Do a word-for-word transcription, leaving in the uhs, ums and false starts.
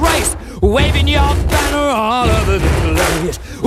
race, waving your banner all over the place.